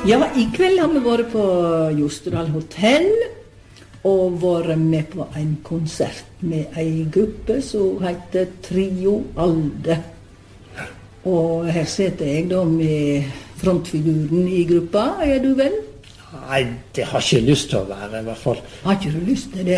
Ja, i kveld har vi vært på Jostedal Hotel og vært med på en konsert med en gruppe som heter Trio Alde. Og her sitter jeg da med frontfiguren i gruppa, du vel? Nei, det har ikke lyst til å være i hvert fall. Har ikke du lyst til det?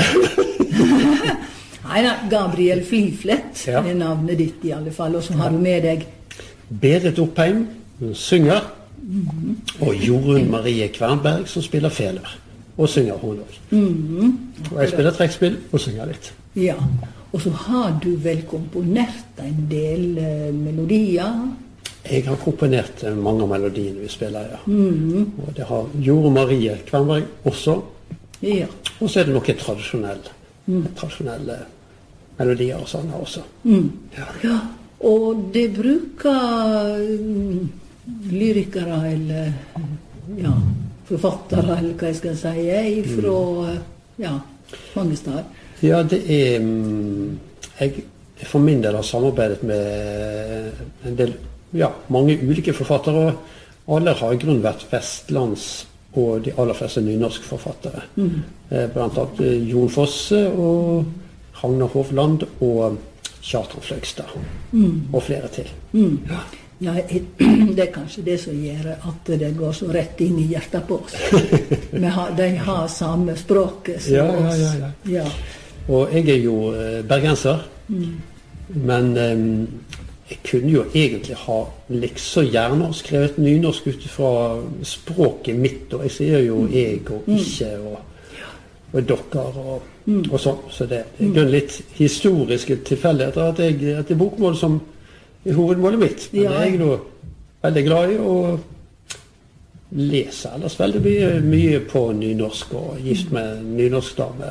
Nei, Gabriel Fliflet er navnet ditt i alle fall, og så har du med deg Berit Oppheim, hun synger, og Jorunn Marie Kvernberg som spiller feler, og synger hun også. Og jeg spiller trekkspill og synger litt. Ja, og så har du vel komponert en del melodier? Jeg har komponert mange av melodiene vi spiller, ja. Og det har Jorunn Marie Kvernberg også. Ja. Og så er det noen tradisjonelle melodier og sanger også. Ja, og det bruker lyrikere eller forfattere, eller hva jeg skal si, fra mange steder. Ja, det er jeg for min del har samarbeidet med en del, mange ulike forfattere. Alle har i grunnen vært vestlands og de aller fleste nynorske forfattere. Blant annet Jon Fosse og Ragnar Hovland og Kjartan Fløgstad og flere til. Ja, det er kanskje det som gjør at det går så rett inn i hjertet på oss. De har samme språket som oss. Ja. Og jeg er jo bergenser, men jeg kunne jo egentlig ha liksom gjerne skrevet nynorsk ut fra språket mitt, og jeg sier jo jeg og ikke og dere og sånn. Så det er litt historiske tilfeldigheter at det er bokmål som er hovedmålet mitt. Men jeg er nå veldig glad i å lese ellers veldig mye på nynorsk og gift med nynorsk dame.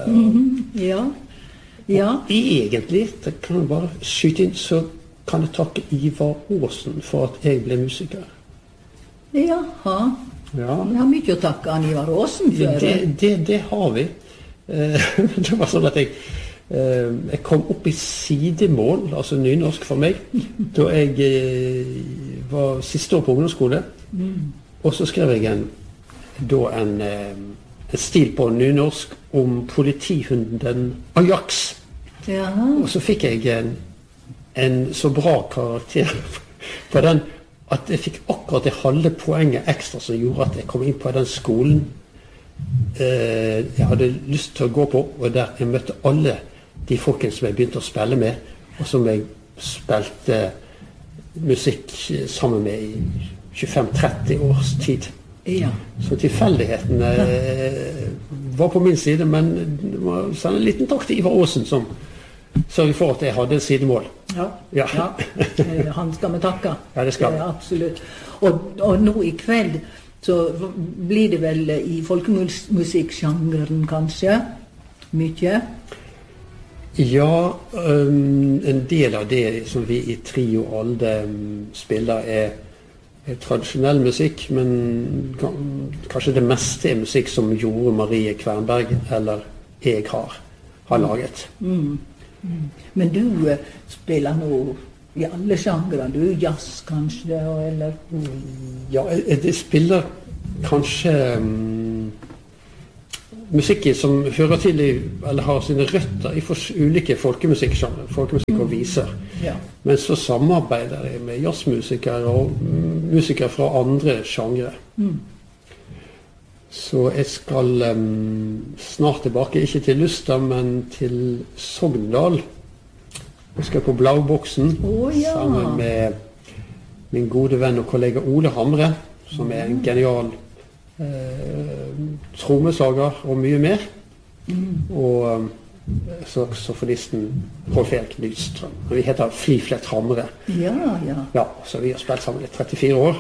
Og egentlig, det kan jeg bare skyte inn, så kan jeg takke Ivar Aasen for at jeg ble musiker. Jaha. Vi har mye å takke an Ivar Aasen for. Det har vi. Det var sånn at jeg kom opp i sidemål, altså nynorsk for meg, da jeg var siste år på ungdomsskole. Og så skrev jeg en stil på nynorsk om politihunden Ajax. Og så fikk jeg en så bra karakter på den at jeg fikk akkurat det halve poenget ekstra som gjorde at jeg kom inn på den skolen jeg hadde lyst til å gå på, og der jeg møtte alle de folkene som jeg begynte å spille med, og som jeg spilte musikk sammen med i 25-30 års tid. Så tilfeldighetene var på min side, men det var en liten takk til Ivar Aasen som sørget for at jeg hadde sidemål. Han skal vi takke. Ja, det skal vi. Absolutt. Og nå i kveld så blir det vel i folkemusikksjangeren kanskje mye? Ja, en del av det som vi i Trio Alde spiller er tradisjonell musikk, men kanskje det meste er musikk som Jorunn Marie Kvernberg eller jeg har laget. Men du spiller nå i alle sjangere, du jazz kanskje, eller? Ja, det spiller kanskje musikk som hører til eller har sine røtter i ulike folkemusikksjangere, folkemusikk og viser. Men så samarbeider jeg med jazzmusikere og musikere fra andre sjangere. Så jeg skal snart tilbake, ikke til Luster, men til Sogndal. Jeg skal på Blauboksen sammen med min gode venn og kollega Ole Hamre, som er en genial trommeslager og mye mer. Og saksofonisten Rolf-Erik Nystrøm. Vi heter Fliflet Hamre. Så vi har spilt sammen i 34 år.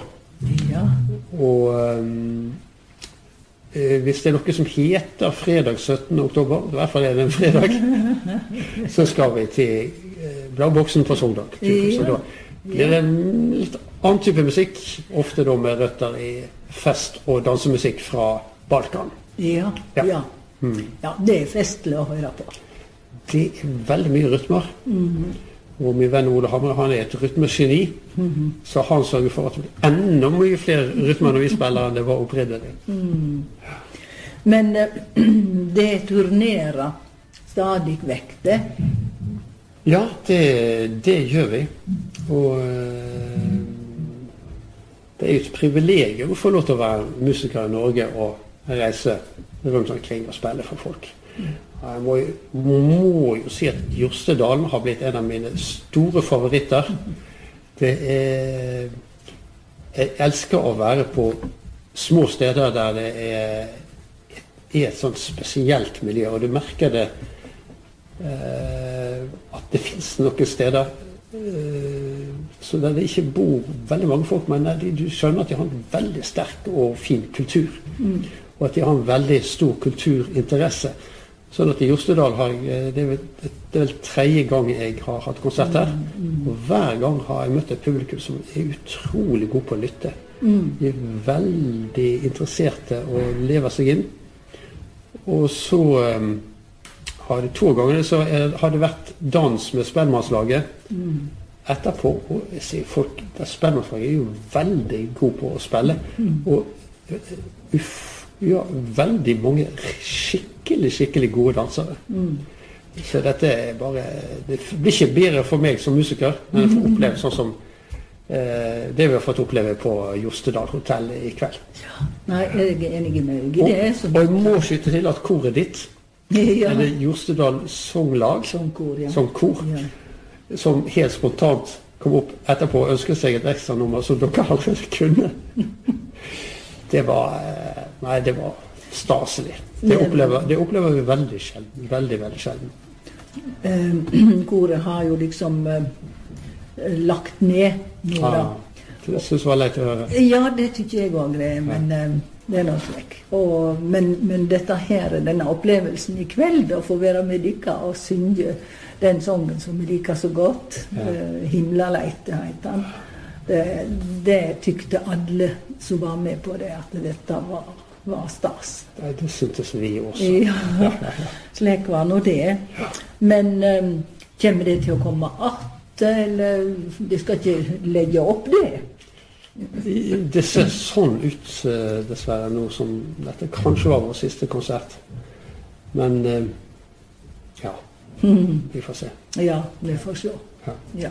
Og hvis det er noe som heter fredag 17. oktober, i hvert fall er det en fredag, så skal vi til Blauboksen på Sogndal. Så da blir det en litt annen type musikk, ofte da med røtter i fest- og dansemusikk fra Balkan. Ja, det er festlig å høre på. Det er veldig mye rytmer. Og min venn Ole Hamre, han et rytmegeni, så han sørger for at det blir enda mye flere rytmer når vi spiller enn det var opprinnelig. Men det turnerer stadig vekk, det? Ja, det gjør vi. Og det jo et privilegium å få lov til å være musiker i Norge og reise rundt omkring og spille for folk. Jeg må jo si at Jostedalen har blitt en av mine store favoritter. Jeg elsker å være på små steder der det et sånt spesielt miljø, og du merker det at det finnes noen steder så der det ikke bor veldig mange folk, men du skjønner at de har en veldig sterk og fin kultur, og at de har en veldig stor kulturinteresse. Sånn at i Jostedal det er vel 3. gang jeg har hatt konsert her, og hver gang har jeg møtt et publikum som utrolig god på å lytte. De veldig interesserte og lever seg inn. Og så har det 2 ganger så har det vært dans med Spellemannslaget etterpå, og jeg sier folk, Spellemannslaget jo veldig god på å spille, og veldig mange skikkelig gode dansere. Så dette bare, det blir ikke bedre for meg som musiker, men jeg får oppleve sånn som det vi har fått oppleve på Jostedal Hotel i kveld. Ja, nei, jeg enig med deg. Og jeg må skyte til at koret ditt, det Jostedal Songlag, Songkor, som helt spontant kom opp etterpå og ønsket seg et ekstra nummer som dere allerede kunne. Det var staselig. Det opplever vi veldig sjelden. Veldig sjelden. Koret har jo liksom lagt ned nå da. Det synes jeg var leit å høre. Ja, det tykker jeg også det, men det noe slik. Men dette her, denne opplevelsen i kveld, å få være med dere og synge den sangen som vi liker så godt, Himlaleite heter den. Det tykte alle som var med på det, at dette var stas. Det syntes vi også. Ja, slik var nå det. Men kommer det til å komme att, eller de skal ikke legge opp det? Det ser sånn ut, dessverre, nå som dette kanskje var vår siste konsert. Men, ja, vi får se. Ja, vi får se. Ja.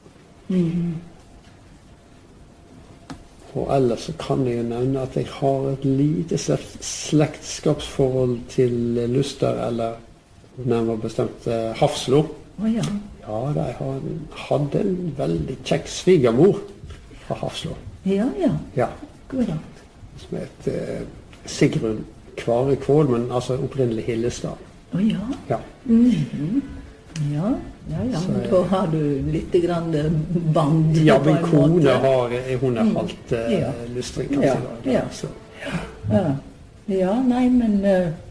Og ellers så kan jeg jo nevne at jeg har et lite slektskapsforhold til Luster, eller nærmere bestemt Hafslo. Ja. Ja, jeg hadde en veldig kjekk svigermor fra Hafslo. Ja. Akkurat. Som het Sigrun Kvare Kvål, men altså opprinnelig Hillestad. Ja. Ja, men da har du litt grann band. Ja, min kone hun halvt lystring, kan jeg si. Ja, nei, men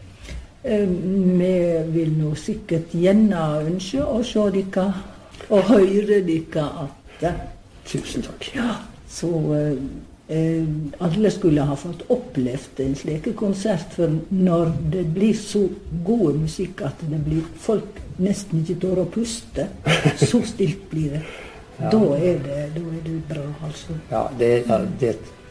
vi vil nå sikkert gjerne ønske å se dere og høre dere at Tusen takk. Ja, så alle skulle ha fått opplevd en slik konsert, for når det blir så god musikk at det blir folk nesten ikke tør å puste, så stilt blir det. Da er det bra, altså. Ja, det